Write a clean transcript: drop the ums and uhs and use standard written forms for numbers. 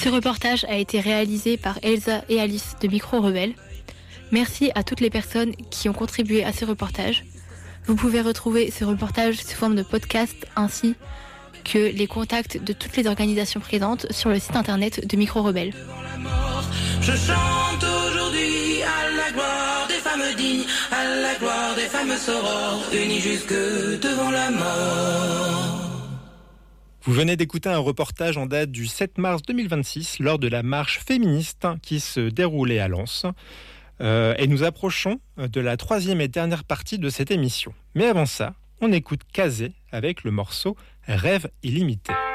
Ce reportage a été réalisé par Elsa et Alice de Micro Rebelle. Merci à toutes les personnes qui ont contribué à ce reportage. Vous pouvez retrouver ce reportage sous forme de podcast ainsi que les contacts de toutes les organisations présentes sur le site internet de Micro Rebelle. Je chante aujourd'hui à la gloire des femmes dignes, à la gloire des femmes sorores, unies jusque devant la mort. Vous venez d'écouter un reportage en date du 7 mars 2026 lors de la marche féministe qui se déroulait à Lens. Et nous approchons de la troisième et dernière partie de cette émission. Mais avant ça, on écoute Kazé avec le morceau Rêve illimité.